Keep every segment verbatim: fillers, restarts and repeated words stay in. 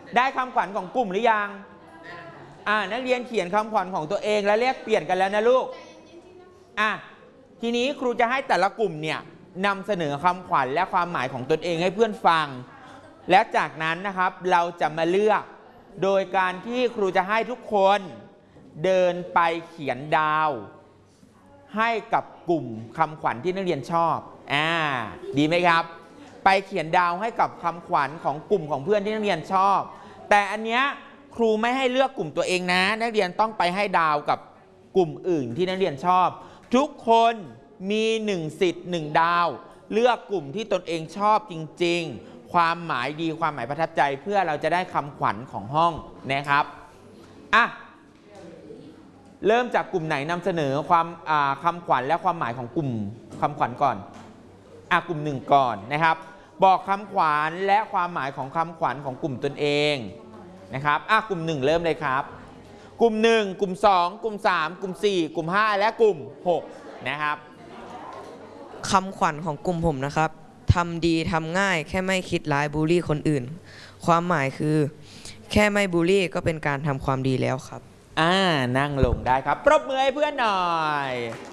ได้คำขวัญของกลุ่มหรือยังอ่านักเรียนเขียนคำขวัญของตัวเองแล้วเรียกเปลี่ยนกันแล้วนะลูกอ่ะทีนี้ครูจะให้แต่ละกลุ่มเนี่ยนำเสนอคำขวัญและความหมายของตนเองให้เพื่อนฟังและจากนั้นนะครับเราจะมาเลือกโดยการที่ครูจะให้ทุกคนเดินไปเขียนดาวให้กับกลุ่มคำขวัญที่นักเรียนชอบอ่าดีไหมครับไปเขียนดาวให้กับคำขวัญของกลุ่มของเพื่อนที่นักเรียนชอบแต่อันเนี้ยครูไม่ให้เลือกกลุ่มตัวเองนะนักเรียนต้องไปให้ดาวกับกลุ่มอื่นที่นักเรียนชอบทุกคนมีหนึ่งสิทธิ์หนึ่งดาวเลือกกลุ่มที่ตนเองชอบจริงๆความหมายดีความหมายประทับใจเพื่อเราจะได้คำขวัญของห้องนะครับอ่ะเริ่มจากกลุ่มไหนนำเสนอความคำขวัญและความหมายของกลุ่มคำขวัญก่อนอ่ะกลุ่มหนึ่งก่อนนะครับบอกคำขวัญและความหมายของคำขวัญของกลุ่มตนเองนะครับอ่ะกลุ่มหนึ่งเริ่มเลยครับกลุ่มหนึ่งกลุ่มสองกลุ่มสามกลุ่มสี่กลุ่มห้าและกลุ่มหกนะครับคำขวัญของกลุ่มผมนะครับทำดีทำง่ายแค่ไม่คิดร้ายบูลลี่คนอื่นความหมายคือแค่ไม่บูลลี่ก็เป็นการทำความดีแล้วครับอ่านั่งลงได้ครับปรบมือให้เพื่อนหน่อย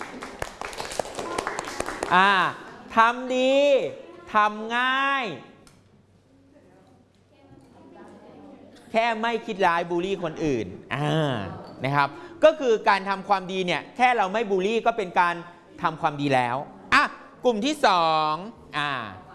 อ่าทำดีทำง่ายแค่ไม่คิดร้ายบูลลี่คนอื่นอ่านะครับก็คือการทำความดีเนี่ยแค่เราไม่บูลลี่ก็เป็นการทำความดีแล้วอ่ะกลุ่มที่สองอ่า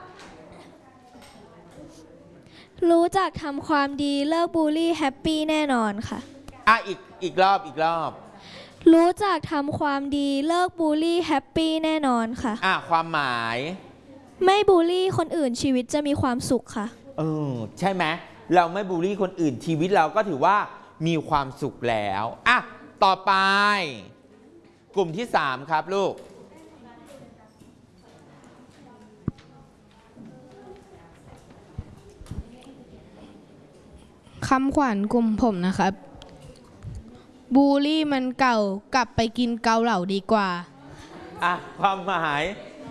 รู้จักทำความดีเลิกบูลลี่แฮปปี้แน่นอนค่ะอ่ะอีกอีกรอบอีกรอบรู้จักทำความดีเลิกบูลลี่แฮปปี้แน่นอนค่ะอ่ะความหมายไม่บูลลี่คนอื่นชีวิตจะมีความสุขค่ะเออใช่ไหมเราไม่บูลลี่คนอื่นชีวิตเราก็ถือว่ามีความสุขแล้วอ่ะต่อไปกลุ่มที่สามครับลูกคำขวัญกลุ่มผมนะครับบูลลี่มันเก่ากลับไปกินเกาเหลาดีกว่าอ่ะความหมาย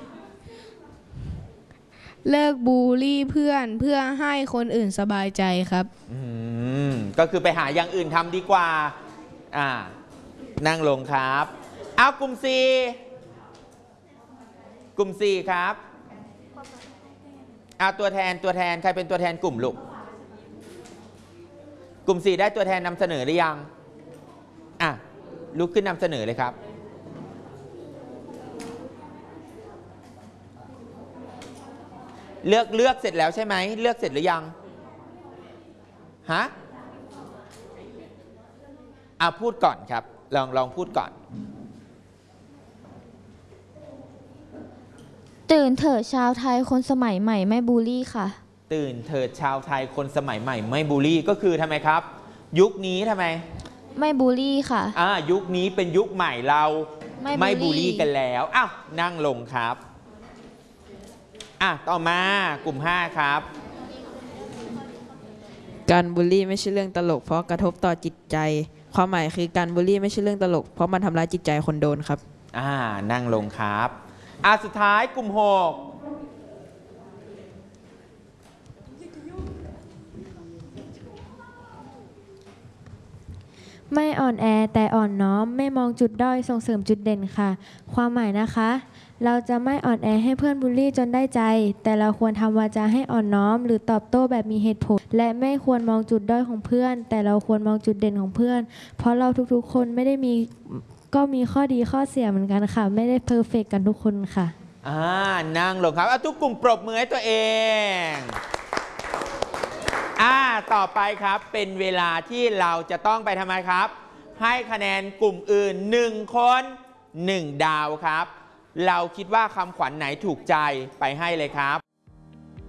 เลิกบูลลี่เพื่อนเพื่อให้คนอื่นสบายใจครับอืมก็คือไปหาอย่างอื่นทำดีกว่าอ่านั่งลงครับเอากลุ่มสี่กลุ่มสี่ครับเอาตัวแทนตัวแทนใครเป็นตัวแทนกลุ่มลูกกลุ่มสี่ได้ตัวแทนนำเสนอหรือยังอ่ะลุกขึ้นนำเสนอเลยครับเลือกเลือกเสร็จแล้วใช่ไหมเลือกเสร็จหรือยังฮะอ่ะพูดก่อนครับลองลองพูดก่อนตื่นเถิดชาวไทยคนสมัยใหม่ไม่บูลลี่ค่ะตื่นเถิดชาวไทยคนสมัยใหม่ไม่บูลลี่ก็คือทำไมครับยุคนี้ทำไมไม่บูลลี่ค่ะอ่ายุคนี้เป็นยุคใหม่เราไม่บูลลี่กันแล้วอ้าวนั่งลงครับอ่ะต่อมากลุ่มห้าครับการบูลลี่ไม่ใช่เรื่องตลกเพราะกระทบต่อจิตใจความหมายคือการบูลลี่ไม่ใช่เรื่องตลกเพราะมันทำร้ายจิตใจคนโดนครับอ่านั่งลงครับอ่ะสุดท้ายกลุ่มหกไม่อ่อนแอแต่อ่อนน้อมไม่มองจุดด้อยส่งเสริมจุดเด่นค่ะความหมายนะคะเราจะไม่อ่อนแอให้เพื่อนบูลลี่จนได้ใจแต่เราควรทำวาจาให้อ่อนน้อมหรือตอบโต้แบบมีเหตุผลและไม่ควรมองจุดด้อยของเพื่อนแต่เราควรมองจุดเด่นของเพื่อนเพราะเราทุกๆคนไม่ได้มีก็มีข้อดีข้อเสียเหมือนกันค่ะไม่ได้เพอร์เฟกต์กันทุกคนค่ะอ่านั่งลงครับทุกกลุ่มปรบมือให้ตัวเองอ่าต่อไปครับเป็นเวลาที่เราจะต้องไปทำไมครับให้คะแนนกลุ่มอื่นหนึ่งคนหนึ่งดาวครับเราคิดว่าคำขวัญไหนถูกใจไปให้เลยครับ